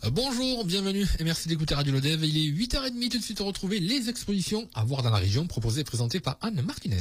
Bonjour, bienvenue et merci d'écouter Radio Lodève. Il est 8h30, tout de suite retrouver les expositions à voir dans la région proposées et présentées par Anne Martinez.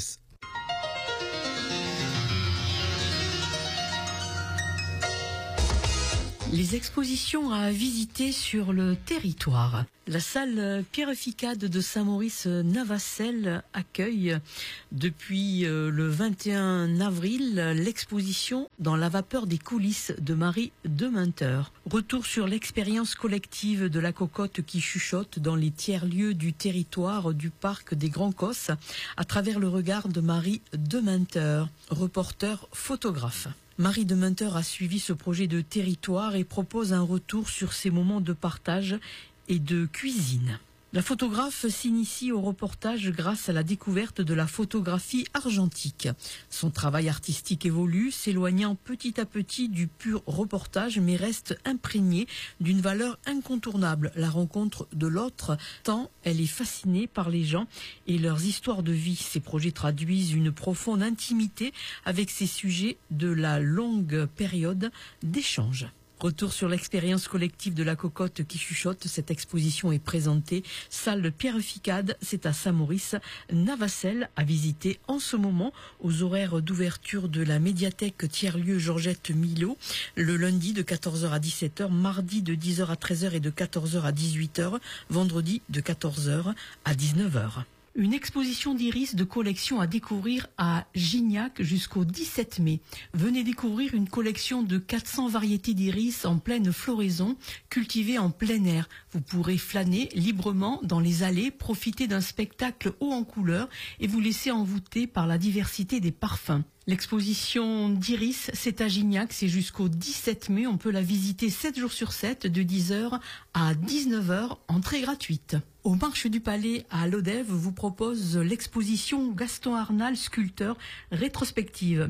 Les expositions à visiter sur le territoire. La salle Pierre-Ficade de Saint-Maurice-Navacelles accueille depuis le 21 avril l'exposition Dans la vapeur des coulisses de Marie Dementeur. Retour sur l'expérience collective de la cocotte qui chuchote dans les tiers-lieux du territoire du parc des Grands Cosses à travers le regard de Marie Dementeur, reporter photographe. Marie Dementeur a suivi ce projet de territoire et propose un retour sur ses moments de partage et de cuisine. La photographe s'initie au reportage grâce à la découverte de la photographie argentique. Son travail artistique évolue, s'éloignant petit à petit du pur reportage, mais reste imprégné d'une valeur incontournable, la rencontre de l'autre, tant elle est fascinée par les gens et leurs histoires de vie. Ces projets traduisent une profonde intimité avec ces sujets de la longue période d'échange. Retour sur l'expérience collective de la cocotte qui chuchote. Cette exposition est présentée salle Pierre-Ficade, c'est à Saint-Maurice-Navacelles, à visiter en ce moment aux horaires d'ouverture de la médiathèque tiers-lieu Georgette Milot, le lundi de 14h à 17h, mardi de 10h à 13h et de 14h à 18h, vendredi de 14h à 19h. Une exposition d'iris de collection à découvrir à Gignac jusqu'au 17 mai. Venez découvrir une collection de 400 variétés d'iris en pleine floraison, cultivées en plein air. Vous pourrez flâner librement dans les allées, profiter d'un spectacle haut en couleurs et vous laisser envoûter par la diversité des parfums. L'exposition d'Iris, c'est à Gignac, c'est jusqu'au 17 mai. On peut la visiter 7 jours sur 7, de 10h à 19h, entrée gratuite. Au Marché du Palais à Lodève vous propose l'exposition Gaston Arnal, sculpteur, rétrospective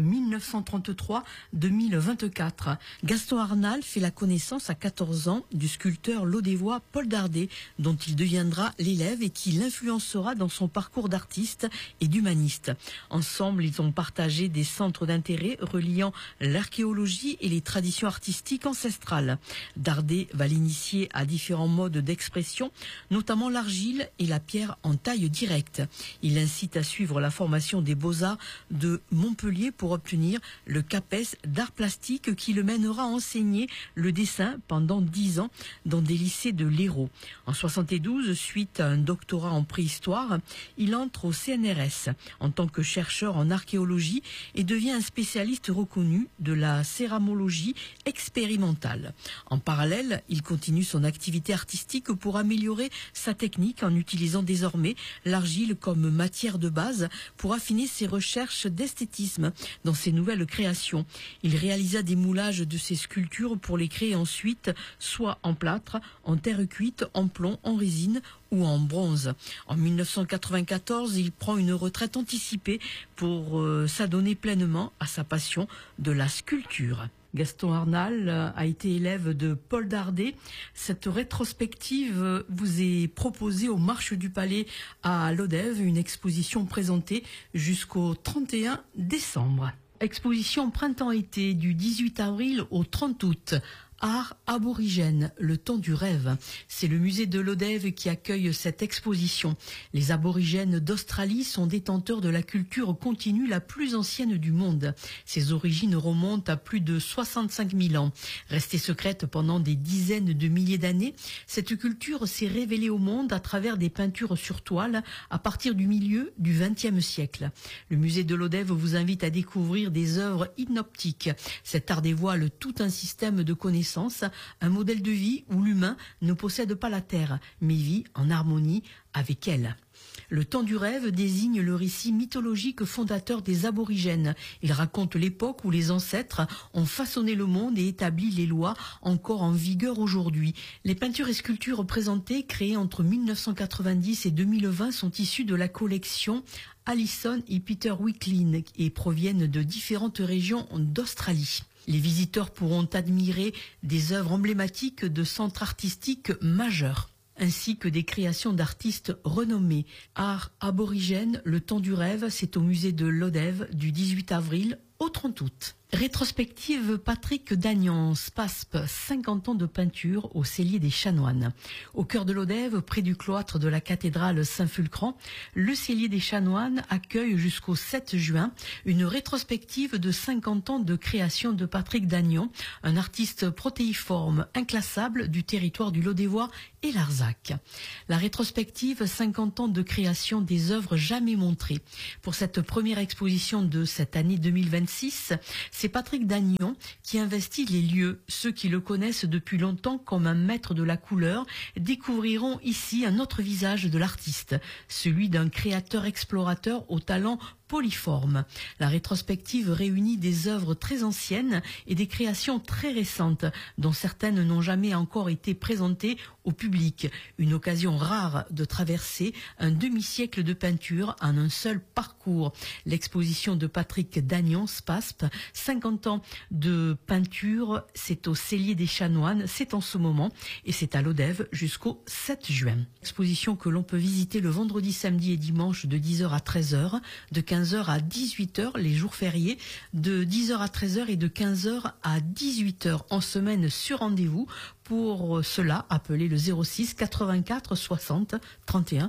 1933-2024. Gaston Arnal fait la connaissance à 14 ans du sculpteur lodévois Paul Dardet, dont il deviendra l'élève et qui l'influencera dans son parcours d'artiste et d'humaniste. Ensemble, ils ont partagé des centres d'intérêt reliant l'archéologie et les traditions artistiques ancestrales. Dardet va l'initier à différents modes d'expression, notamment l'argile et la pierre en taille directe. Il incite à suivre la formation des Beaux-Arts de Montpellier pour obtenir le CAPES d'art plastique qui le mènera à enseigner le dessin pendant 10 ans dans des lycées de l'Hérault. En 72, suite à un doctorat en préhistoire, il entre au CNRS en tant que chercheur en archéologie et devient un spécialiste reconnu de la céramologie expérimentale. En parallèle, il continue son activité artistique pour améliorer sa technique en utilisant désormais l'argile comme matière de base pour affiner ses recherches d'esthétisme dans ses nouvelles créations. Il réalisa des moulages de ses sculptures pour les créer ensuite soit en plâtre, en terre cuite, en plomb, en résine ou en bronze. En 1994, il prend une retraite anticipée pour s'adonner pleinement à sa passion de la sculpture. Gaston Arnal a été élève de Paul Dardet. Cette rétrospective vous est proposée au Marché du Palais à Lodève, une exposition présentée jusqu'au 31 décembre. Exposition printemps-été du 18 avril au 30 août. Art aborigène, le temps du rêve. C'est le musée de Lodève qui accueille cette exposition. Les aborigènes d'Australie sont détenteurs de la culture continue la plus ancienne du monde. Ses origines remontent à plus de 65 000 ans. Restée secrète pendant des dizaines de milliers d'années, cette culture s'est révélée au monde à travers des peintures sur toile à partir du milieu du XXe siècle. Le musée de Lodève vous invite à découvrir des œuvres inoptiques. Cet art dévoile tout un système de connaissances, un modèle de vie où l'humain ne possède pas la terre, mais vit en harmonie avec elle. Le temps du rêve désigne le récit mythologique fondateur des aborigènes. Il raconte l'époque où les ancêtres ont façonné le monde et établi les lois encore en vigueur aujourd'hui. Les peintures et sculptures présentées, créées entre 1990 et 2020, sont issues de la collection Alison et Peter Wicklin et proviennent de différentes régions d'Australie. Les visiteurs pourront admirer des œuvres emblématiques de centres artistiques majeurs, ainsi que des créations d'artistes renommés. Art aborigène, le temps du rêve, c'est au musée de Lodève du 18 avril au 30 août. Rétrospective Patrick Dagnon, SPASP, 50 ans de peinture au cellier des Chanoines. Au cœur de l'Odève, près du cloître de la cathédrale Saint-Fulcran, le cellier des Chanoines accueille jusqu'au 7 juin une rétrospective de 50 ans de création de Patrick Dagnon, un artiste protéiforme inclassable du territoire du Lodévois et Larzac. La rétrospective 50 ans de création des œuvres jamais montrées. Pour cette première exposition de cette année 2026, c'est Patrick Dagnon qui investit les lieux. Ceux qui le connaissent depuis longtemps comme un maître de la couleur découvriront ici un autre visage de l'artiste, celui d'un créateur explorateur au talent polyforme. La rétrospective réunit des œuvres très anciennes et des créations très récentes, dont certaines n'ont jamais encore été présentées au public. Une occasion rare de traverser un demi-siècle de peinture en un seul parcours. L'exposition de Patrick Dagnon, SPASP, 50 ans de peinture, c'est au cellier des Chanoines, c'est en ce moment, et c'est à l'Odève jusqu'au 7 juin. Exposition que l'on peut visiter le vendredi, samedi et dimanche de 10h à 13h, de 15h à 18h les jours fériés, de 10h à 13h et de 15h à 18h en semaine sur rendez-vous. Pour cela, appelez le 06 84 60 31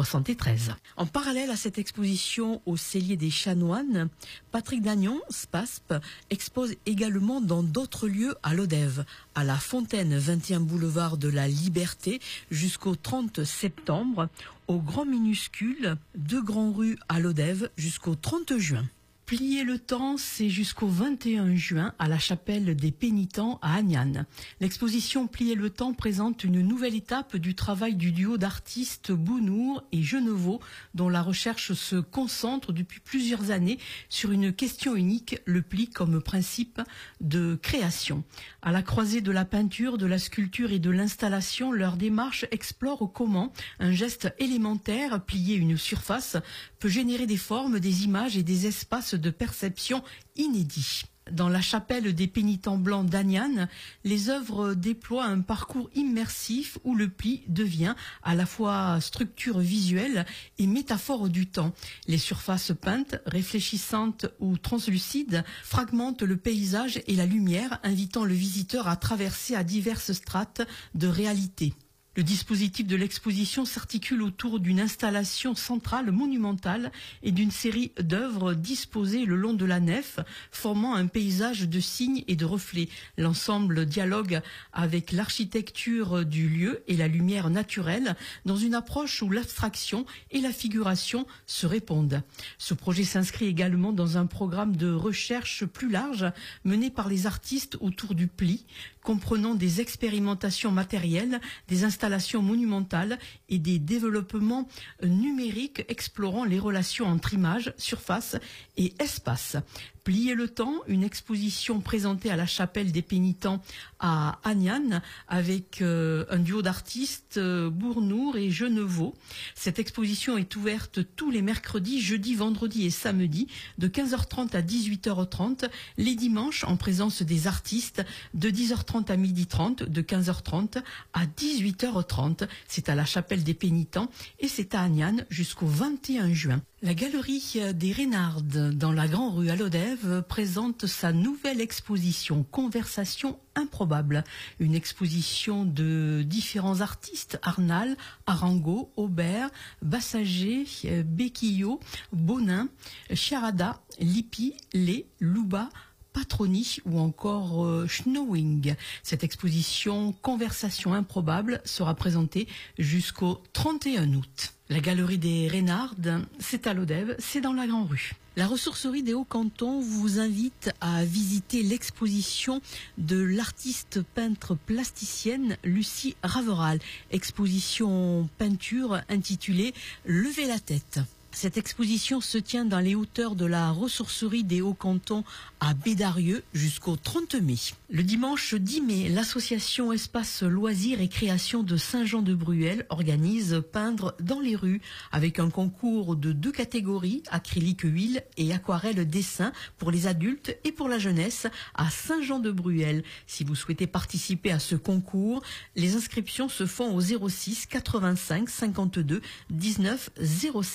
73. En parallèle à cette exposition au cellier des Chanoines, Patrick Dagnon, SPASP, expose également dans d'autres lieux à l'Odève, à la Fontaine 21 boulevard de la Liberté jusqu'au 30 septembre, au Grand Minuscule, 2 Grands Rues à l'Odève jusqu'au 30 juin. Plier le temps, c'est jusqu'au 21 juin à la chapelle des Pénitents à Agnan. L'exposition Plier le temps présente une nouvelle étape du travail du duo d'artistes Bounour et Genevaux, dont la recherche se concentre depuis plusieurs années sur une question unique, le pli comme principe de création. À la croisée de la peinture, de la sculpture et de l'installation, leur démarche explore comment un geste élémentaire, plier une surface, peut générer des formes, des images et des espaces de perception inédits. Dans la chapelle des Pénitents blancs d'Agnan, les œuvres déploient un parcours immersif où le pli devient à la fois structure visuelle et métaphore du temps. Les surfaces peintes, réfléchissantes ou translucides, fragmentent le paysage et la lumière, invitant le visiteur à traverser à diverses strates de réalité. Le dispositif de l'exposition s'articule autour d'une installation centrale monumentale et d'une série d'œuvres disposées le long de la nef, formant un paysage de signes et de reflets. L'ensemble dialogue avec l'architecture du lieu et la lumière naturelle dans une approche où l'abstraction et la figuration se répondent. Ce projet s'inscrit également dans un programme de recherche plus large mené par les artistes autour du pli, comprenant des expérimentations matérielles, des installations monumentales et des développements numériques explorant les relations entre images, surface et espace. Plier le temps, une exposition présentée à la chapelle des Pénitents à Agnan avec un duo d'artistes Bournour et Genevaux. Cette exposition est ouverte tous les mercredis, jeudis, vendredis et samedis de 15h30 à 18h30, les dimanches en présence des artistes de 10h30 à 12h30, de 15h30 à 18h30. C'est à la chapelle des Pénitents et c'est à Agnan jusqu'au 21 juin. La galerie des Reynardes dans la Grande Rue à l'Odève présente sa nouvelle exposition Conversation improbable. Une exposition de différents artistes, Arnal, Arango, Aubert, Bassager, Bequillot, Bonin, Chiarada, Lippi, Lé, Louba, Patroni ou encore Schnowing. Cette exposition Conversation improbable sera présentée jusqu'au 31 août. La galerie des Reynardes, c'est à l'Odève, c'est dans la Grande Rue. La ressourcerie des Hauts-Cantons vous invite à visiter l'exposition de l'artiste peintre plasticienne Lucie Raveral. Exposition peinture intitulée « Levez la tête ». Cette exposition se tient dans les hauteurs de la ressourcerie des Hauts-Cantons à Bédarieux jusqu'au 30 mai. Le dimanche 10 mai, l'association Espace Loisirs et Création de Saint-Jean-de-Bruel organise Peindre dans les rues avec un concours de 2 catégories, acrylique huile et aquarelle dessin pour les adultes et pour la jeunesse à Saint-Jean-de-Bruel. Si vous souhaitez participer à ce concours, les inscriptions se font au 06 85 52 19 07.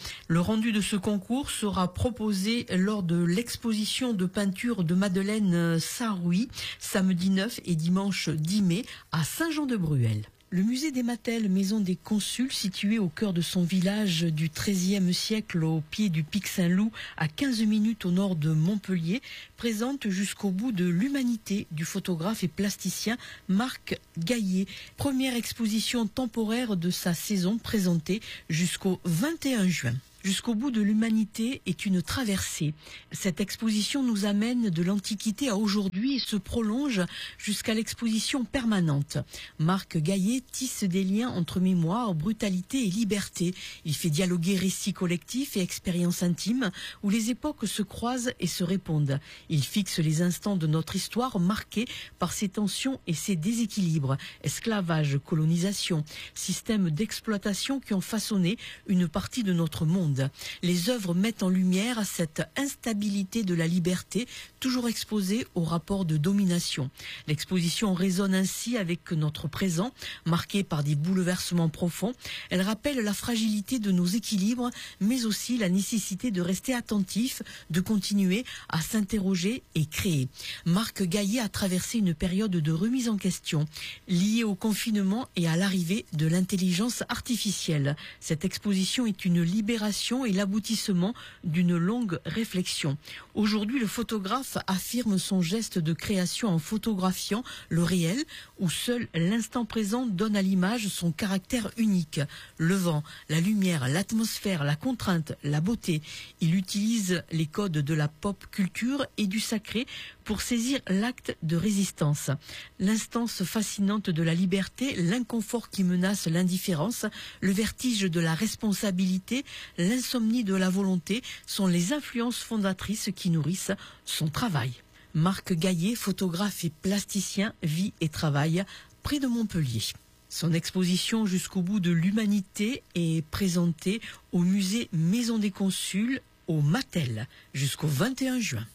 Le rendu de ce concours sera proposé lors de l'exposition de peinture de Madeleine Sarouy, samedi 9 et dimanche 10 mai à Saint-Jean-de-Bruel. Le musée des Mattel, maison des consuls, situé au cœur de son village du XIIIe siècle au pied du pic Saint-Loup, à 15 minutes au nord de Montpellier, présente jusqu'au bout de l'humanité du photographe et plasticien Marc Gaillet. Première exposition temporaire de sa saison présentée jusqu'au 21 juin. Jusqu'au bout de l'humanité est une traversée. Cette exposition nous amène de l'Antiquité à aujourd'hui et se prolonge jusqu'à l'exposition permanente. Marc Gaillet tisse des liens entre mémoire, brutalité et liberté. Il fait dialoguer récits collectifs et expériences intimes où les époques se croisent et se répondent. Il fixe les instants de notre histoire marqués par ses tensions et ses déséquilibres. Esclavage, colonisation, systèmes d'exploitation qui ont façonné une partie de notre monde. Les œuvres mettent en lumière cette instabilité de la liberté, toujours exposée au rapport de domination. L'exposition résonne ainsi avec notre présent, marqué par des bouleversements profonds. Elle rappelle la fragilité de nos équilibres, mais aussi la nécessité de rester attentif, de continuer à s'interroger et créer. Marc Gaillet a traversé une période de remise en question, liée au confinement et à l'arrivée de l'intelligence artificielle. Cette exposition est une libération et l'aboutissement d'une longue réflexion. Aujourd'hui, le photographe affirme son geste de création en photographiant le réel, où seul l'instant présent donne à l'image son caractère unique. Le vent, la lumière, l'atmosphère, la contrainte, la beauté. Il utilise les codes de la pop culture et du sacré pour saisir l'acte de résistance. L'instance fascinante de la liberté, l'inconfort qui menace l'indifférence, le vertige de la responsabilité, l'insomnie de la volonté sont les influences fondatrices qui nourrissent son travail. Marc Gaillet, photographe et plasticien, vit et travaille près de Montpellier. Son exposition jusqu'au bout de l'humanité est présentée au musée Maison des Consuls au Mattel jusqu'au 21 juin.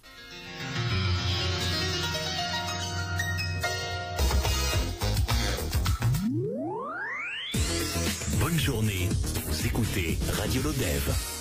Bonne journée, vous écoutez Radio Lodève.